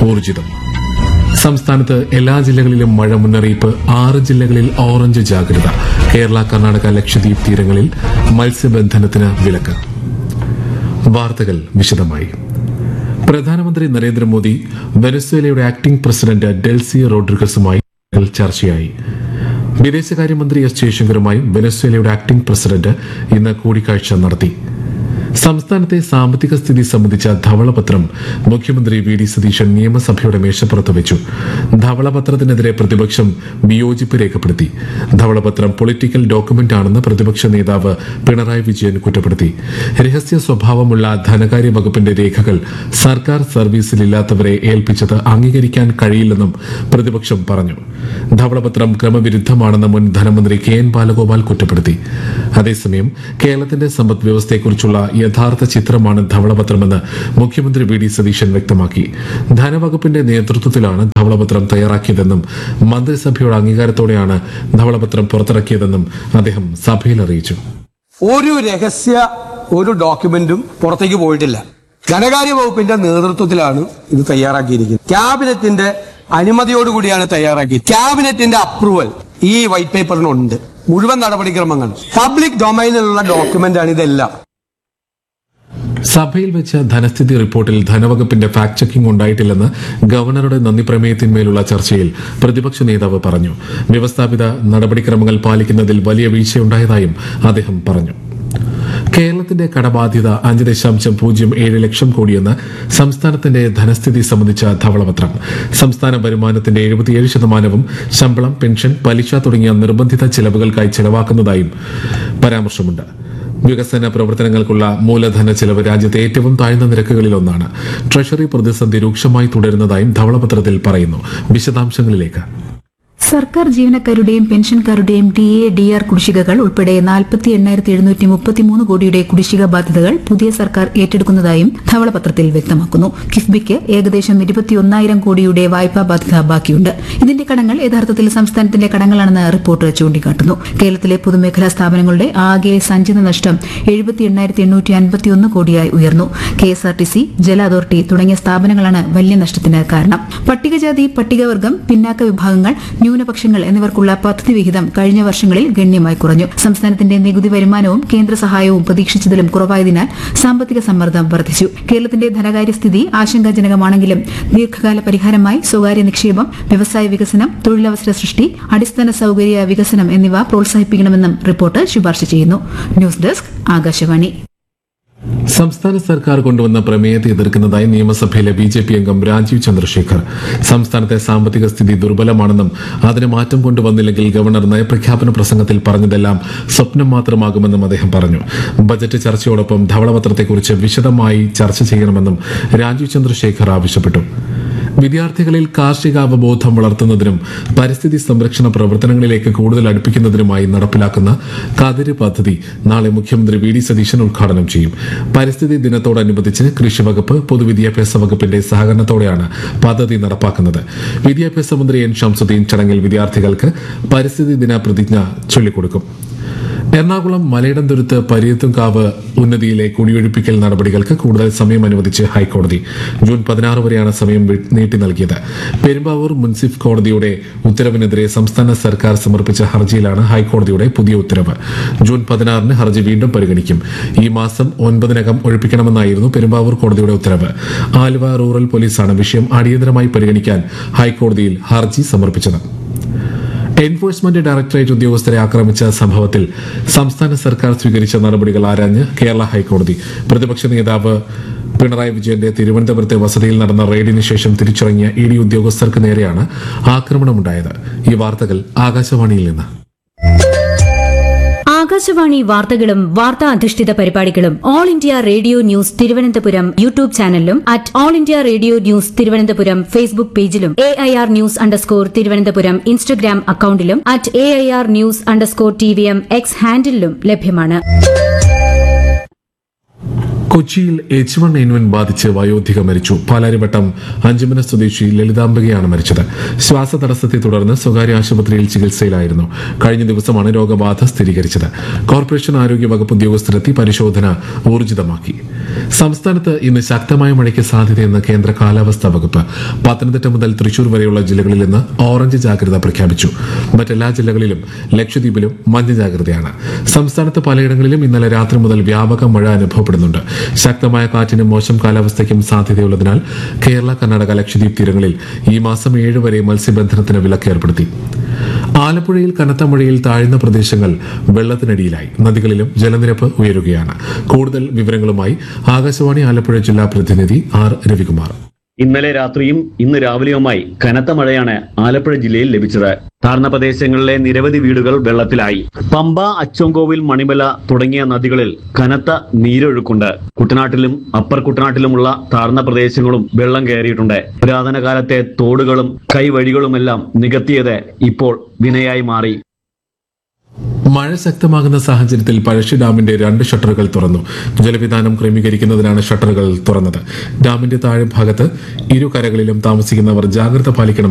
ഊർജിതം. സംസ്ഥാനത്ത് എല്ലാ ജില്ലകളിലും മഴ മുന്നറിയിപ്പ്. 6 ജില്ലകളിൽ ഓറഞ്ച് ജാഗ്രത. കേരള, കർണാടക, ലക്ഷദ്വീപ് തീരങ്ങളിൽ മത്സ്യബന്ധനത്തിന് വിലക്ക്. വാർത്തകൾ വിശദമായി. പ്രധാനമന്ത്രി നരേന്ദ്രമോദി വെനസ്വേലയുടെ ആക്ടിംഗ് പ്രസിഡന്റ് ഡെൽസി റോഡ്രിഗസുമായി ചർച്ചയായി. വിദേശകാര്യമന്ത്രി എസ് ജയശങ്കറുമായും വെനസ്വേലയുടെ ആക്ടിംഗ് പ്രസിഡന്റ് ഇന്ന് കൂടിക്കാഴ്ച നടത്തി. സംസ്ഥാനത്തെ സാമ്പത്തിക സ്ഥിതി സംബന്ധിച്ച ധവളപത്രം മുഖ്യമന്ത്രി വി ഡി സതീശൻ നിയമസഭയുടെ മേശപ്പുറത്ത് വെച്ചു. ധവളപത്രത്തിനെതിരെ പ്രതിപക്ഷം വിയോജിപ്പ് രേഖപ്പെടുത്തി. ധവളപത്രം പൊളിറ്റിക്കൽ ഡോക്യുമെന്റ് ആണെന്ന് പ്രതിപക്ഷ നേതാവ് പിണറായി വിജയൻ കുറ്റപ്പെടുത്തി. രഹസ്യ സ്വഭാവമുള്ള ധനകാര്യ വകുപ്പിന്റെ രേഖകൾ സർക്കാർ സർവീസിലില്ലാത്തവരെ ഏൽപ്പിച്ചത് അംഗീകരിക്കാൻ കഴിയില്ലെന്നും പ്രതിപക്ഷം പറഞ്ഞു. ധവളപത്രം ക്രമവിരുദ്ധമാണെന്ന് മുൻ ധനമന്ത്രി കെ എൻ ബാലഗോപാൽ കുറ്റപ്പെടുത്തി. അതേസമയം കേരളത്തിന്റെ സമ്പദ് വ്യവസ്ഥയെക്കുറിച്ചുള്ള യഥാർത്ഥ ചിത്രമാണ് ധവളപത്രമെന്ന് മുഖ്യമന്ത്രി വി ഡി സതീശൻ വ്യക്തമാക്കി. ധനവകുപ്പിന്റെ നേതൃത്വത്തിലാണ് ധവളപത്രം തയ്യാറാക്കിയതെന്നും മന്ത്രിസഭയുടെ അംഗീകാരത്തോടെയാണ് ധവളപത്രം പുറത്തിറക്കിയതെന്നും അദ്ദേഹം സഭയിൽ അറിയിച്ചു. ഒരു ഡോക്യുമെന്റും പുറത്തേക്ക് പോയിട്ടില്ല. ധനകാര്യ വകുപ്പിന്റെ നേതൃത്വത്തിലാണ് ഇത് തയ്യാറാക്കിയിരിക്കുന്നത്. ക്യാബിനറ്റിന്റെ അനുമതിയോടുകൂടിയാണ് തയ്യാറാക്കിയത്. ക്യാബിനറ്റിന്റെ അപ്രൂവൽ ഈ വൈറ്റ് പേപ്പറിനുണ്ട്. മുഴുവൻ നടപടിക്രമങ്ങൾ പബ്ലിക് ഡൊമൈനിലുള്ള ഡോക്യുമെന്റ് ആണ് ഇതെല്ലാം. സഭയിൽ വെച്ച ധനസ്ഥിതി റിപ്പോർട്ടിൽ ധനവകുപ്പിന്റെ ഫാക്ട് ചെക്കിംഗ് ഉണ്ടായിട്ടില്ലെന്ന് ഗവർണറുടെ നന്ദി പ്രമേയത്തിന്മേലുള്ള ചർച്ചയിൽ പ്രതിപക്ഷ നേതാവ് പറഞ്ഞു. വ്യവസ്ഥാപിത നടപടിക്രമങ്ങൾ പാലിക്കുന്നതിൽ വലിയ വീഴ്ചയുണ്ടായതായും അദ്ദേഹം പറഞ്ഞു. കേരളത്തിന്റെ കടബാധ്യത 5.07 ലക്ഷം കോടിയെന്ന് സംസ്ഥാനത്തിന്റെ ധനസ്ഥിതി സംബന്ധിച്ച ധവളപത്രം. സംസ്ഥാന വരുമാനത്തിന്റെ 77% ശമ്പളം, പെൻഷൻ, പലിശ തുടങ്ങിയ നിർബന്ധിത ചെലവുകൾക്കായി ചെലവാക്കുന്നതായും പരാമർശമുണ്ട്. വികസന പ്രവർത്തനങ്ങൾക്കുള്ള മൂലധന ചെലവ് രാജ്യത്തെ ഏറ്റവും താഴ്ന്ന നിരക്കുകളിലൊന്നാണ്. ട്രഷറി പ്രതിസന്ധി രൂക്ഷമായി തുടരുന്നതായും ധവളപത്രത്തിൽ പറയുന്നു. വിശദാംശങ്ങളിലേക്ക്. സർക്കാർ ജീവനക്കാരുടെയും പെൻഷൻകാരുടെയും DA/DR കുടിശ്ശികകൾ ഉൾപ്പെടെ 48,733 കോടിയുടെ കുടിശ്ശിക ബാധ്യതകൾ പുതിയ സർക്കാർ ഏറ്റെടുക്കുന്നതായും ധവളപത്രത്തിൽ വ്യക്തമാക്കുന്നു. കിഫ്ബിക്ക് ഏകദേശം 21,000 കോടിയുടെ വായ്പാ ബാധ്യത ബാക്കിയുണ്ട്. ഇതിന്റെ കടങ്ങൾ യഥാർത്ഥത്തിൽ സംസ്ഥാനത്തിന്റെ കടങ്ങളാണെന്ന് റിപ്പോർട്ട് ചൂണ്ടിക്കാട്ടുന്നു. കേരളത്തിലെ പൊതുമേഖലാ സ്ഥാപനങ്ങളുടെ ആകെ സഞ്ചിത നഷ്ടം 78,851 കോടിയായി ഉയർന്നു. KSRTC, ജല അതോറിറ്റി തുടങ്ങിയ സ്ഥാപനങ്ങളാണ് വലിയ നഷ്ടത്തിന് കാരണം. പട്ടികജാതി, പട്ടികവർഗം, പിന്നാക്ക വിഭാഗങ്ങൾ, ന്യൂനപക്ഷങ്ങൾ എന്നിവർക്കുള്ള പദ്ധതി വിഹിതം കഴിഞ്ഞ വർഷങ്ങളിൽ ഗണ്യമായി കുറഞ്ഞു. സംസ്ഥാനത്തിന്റെ നികുതി വരുമാനവും കേന്ദ്ര സഹായവും പ്രതീക്ഷിച്ചതിലും കുറവായതിനാൽ സാമ്പത്തിക സമ്മർദ്ദം വർദ്ധിച്ചു. കേരളത്തിന്റെ ധനകാര്യസ്ഥിതി ആശങ്കാജനകമാണെങ്കിലും ദീർഘകാല പരിഹാരമായി സ്വകാര്യ നിക്ഷേപം, വ്യവസായ വികസനം, തൊഴിലവസര സൃഷ്ടി, അടിസ്ഥാന സൌകര്യ വികസനം എന്നിവ പ്രോത്സാഹിപ്പിക്കണമെന്നും റിപ്പോർട്ട് ശുപാർശ ചെയ്യുന്നു. News desk, Akashvani. സംസ്ഥാന സർക്കാർ കൊണ്ടുവന്ന പ്രമേയത്തെ എതിർക്കുന്നതായി നിയമസഭയിലെ BJP അംഗം രാജീവ് ചന്ദ്രശേഖർ. സംസ്ഥാനത്തെ സാമ്പത്തിക സ്ഥിതി ദുർബലമാണെന്നും അതിന് മാറ്റം കൊണ്ടുവന്നില്ലെങ്കിൽ ഗവർണർ നയപ്രഖ്യാപന പ്രസംഗത്തിൽ പറഞ്ഞതെല്ലാം സ്വപ്നം മാത്രമാകുമെന്നും അദ്ദേഹം പറഞ്ഞു. ബജറ്റ് ചർച്ചയോടൊപ്പം ധവളപത്രത്തെക്കുറിച്ച് വിശദമായി ചർച്ച ചെയ്യണമെന്നും രാജീവ് ചന്ദ്രശേഖർ ആവശ്യപ്പെട്ടു. വിദ്യാർത്ഥികളിൽ കാർഷിക അവബോധം വളർത്തുന്നതിനും പരിസ്ഥിതി സംരക്ഷണ പ്രവർത്തനങ്ങളിലേക്ക് കൂടുതൽ അടുപ്പിക്കുന്നതിനുമായി നടപ്പിലാക്കുന്ന കതിര് പദ്ധതി നാളെ മുഖ്യമന്ത്രി വി ഡി സതീശൻ ഉദ്ഘാടനം ചെയ്യും. പരിസ്ഥിതി ദിനത്തോടനുബന്ധിച്ച് കൃഷിവകുപ്പ്, പൊതുവിദ്യാഭ്യാസ വകുപ്പിന്റെ സഹകരണത്തോടെയാണ് പദ്ധതി നടപ്പാക്കുന്നത്. വിദ്യാഭ്യാസ മന്ത്രി എൻ ശംസുദ്ദീൻ ചടങ്ങിൽ വിദ്യാർത്ഥികൾക്ക് പരിസ്ഥിതി ദിന പ്രതിജ്ഞ ചൊല്ലിക്കൊടുക്കും. എറണാകുളം മലയിടംതുരുത്ത് പരിയത്തുംകാവ് ഉന്നതിയിലെ കുടിയൊഴിപ്പിക്കൽ നടപടികൾക്ക് കൂടുതൽ സമയം അനുവദിച്ച് ഹൈക്കോടതി. ജൂൺ 16 വരെയാണ് സമയം നീട്ടി നൽകിയത്. പെരുമ്പാവൂർ മുൻസിഫ് കോടതിയുടെ ഉത്തരവിനെതിരെ സംസ്ഥാന സർക്കാർ സമർപ്പിച്ച ഹർജിയിലാണ് ഹൈക്കോടതിയുടെ പുതിയ ഉത്തരവ്. ജൂൺ 16 ഹർജി വീണ്ടും പരിഗണിക്കും. ഈ മാസം 9-നകം ഒഴിപ്പിക്കണമെന്നായിരുന്നു പെരുമ്പാവൂർ കോടതിയുടെ ഉത്തരവ്. ആലുവ റൂറൽ പോലീസാണ് വിഷയം അടിയന്തരമായി പരിഗണിക്കാൻ ഹൈക്കോടതിയിൽ ഹർജി സമർപ്പിച്ചത്. എൻഫോഴ്സ്മെന്റ് ഡയറക്ടറേറ്റ് ഉദ്യോഗസ്ഥരെ ആക്രമിച്ച സംഭവത്തിൽ സംസ്ഥാന സർക്കാർ സ്വീകരിച്ച നടപടികൾ ആരാഞ്ഞ് കേരള ഹൈക്കോടതി. പ്രതിപക്ഷ നേതാവ് പിണറായി വിജയന്റെ തിരുവനന്തപുരത്തെ വസതിയിൽ നടന്ന റെയ്ഡിന് ശേഷം തിരിച്ചിറങ്ങിയ ED ഉദ്യോഗസ്ഥർക്ക് നേരെയാണ് ആക്രമണമുണ്ടായത്. ഈ വാർത്തകൾ ആകാശവാണിയിൽ നിന്ന്. ആകാശവാണി വാർത്തകളും വാർത്താ അധിഷ്ഠിത പരിപാടികളും all India radio news Thiruvananthapuram YouTube ചാനലിലും @all India radio news Thiruvananthapuram Facebook പേജിലും AIR ന്യൂസ് തിരുവനന്തപുരം ഇൻസ്റ്റഗ്രാം അക്കൌണ്ടിലും @AIR ന്യൂസ് TVM X ഹാൻഡിലും ലഭ്യമാണ്. കൊച്ചിയിൽ H1N1 ബാധിച്ച് വയോധിക മരിച്ചു. പാലാരിവട്ടം അഞ്ചുമന സ്വദേശി ലളിതാംബികയാണ് മരിച്ചത്. ശ്വാസതടസ്സത്തെ തുടർന്ന് സ്വകാര്യ ആശുപത്രിയിൽ ചികിത്സയിലായിരുന്നു. കഴിഞ്ഞ ദിവസമാണ് രോഗബാധ സ്ഥിരീകരിച്ചത്. കോർപ്പറേഷൻ ആരോഗ്യ വകുപ്പ് ഉദ്യോഗസ്ഥരെത്തി പരിശോധന ഊർജിതമാക്കി. സംസ്ഥാനത്ത് ഇന്ന് ശക്തമായ മഴയ്ക്ക് സാധ്യതയെന്ന് കേന്ദ്ര കാലാവസ്ഥാ വകുപ്പ്. പത്തനംതിട്ട മുതൽ തൃശൂർ വരെയുള്ള ജില്ലകളിൽ ഇന്ന് ഓറഞ്ച് ജാഗ്രത പ്രഖ്യാപിച്ചു. മറ്റെല്ലാ ജില്ലകളിലും ലക്ഷദ്വീപിലും മഞ്ഞ ജാഗ്രതയാണ്. സംസ്ഥാനത്ത് പലയിടങ്ങളിലും ഇന്നലെ രാത്രി മുതൽ വ്യാപക മഴ അനുഭവപ്പെടുന്നുണ്ട്. ശക്തമായ കാറ്റിനും മോശം കാലാവസ്ഥയ്ക്കും സാധ്യതയുള്ളതിനാൽ കേരള, കർണാടക, ലക്ഷദ്വീപ് തീരങ്ങളിൽ ഈ മാസം 7 വരെ മത്സ്യബന്ധനത്തിന് വിലക്ക് ഏർപ്പെടുത്തി. ആലപ്പുഴയിൽ കനത്ത മഴയിൽ താഴ്ന്ന പ്രദേശങ്ങൾ വെള്ളത്തിനടിയിലായി. നദികളിലും ജലനിരപ്പ് ഉയരുകയാണ്. കൂടുതൽ വിവരങ്ങളുമായി ആകാശവാണി ആലപ്പുഴ ജില്ലാ പ്രതിനിധി ആർ രവികുമാർ. ഇന്നലെ രാത്രിയും ഇന്ന് രാവിലെയുമായി കനത്ത മഴയാണ് ആലപ്പുഴ ജില്ലയിൽ ലഭിച്ചത്. താഴ്ന്ന പ്രദേശങ്ങളിലെ നിരവധി വീടുകൾ വെള്ളത്തിലായി. പമ്പ, അച്ചോങ്കോവിൽ, മണിമല തുടങ്ങിയ നദികളിൽ കനത്ത നീരൊഴുക്കുണ്ട്. കുട്ടനാട്ടിലും അപ്പർ കുട്ടനാട്ടിലുമുള്ള താഴ്ന്ന പ്രദേശങ്ങളും വെള്ളം കയറിയിട്ടുണ്ട്. പുരാതന കാലത്തെ തോടുകളും കൈവഴികളുമെല്ലാം നികത്തിയത് ഇപ്പോൾ വിനയായി മാറി. മഴ ശക്തമാകുന്ന സാഹചര്യത്തിൽ പഴശ്ശി ഡാമിന്റെ 2 ഷട്ടറുകൾ തുറന്നു. ജലവിധാനം ക്രമീകരിക്കുന്നതിനാണ് ഷട്ടറുകൾ തുറന്നത്. ഡാമിന്റെ താഴെ ഭാഗത്ത് ഇരു കരകളിലും താമസിക്കുന്നവർ ജാഗ്രത പാലിക്കണം